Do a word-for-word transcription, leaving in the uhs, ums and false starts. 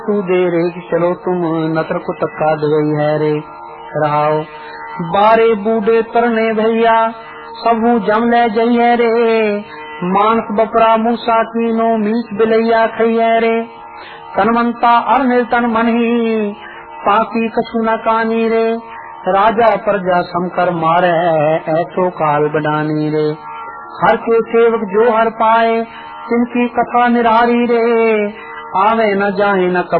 तू दे रे चलो तुम नतर को तक्का दई है रे रहाओ। बारे बूढ़े तरने भैया सबू जम ले जई है रे, मानस बपरा मूसा की नो मीच बिलैया खई है रे। तनवंता अर निर्तन मन ही पाकी कछु न कानी रे, राजा प्रजा समकर मारे ऐसो काल बडानी रे। हर के सेवक जो हर पाए तिनकी कथा निरारी रे, आवे न जाए न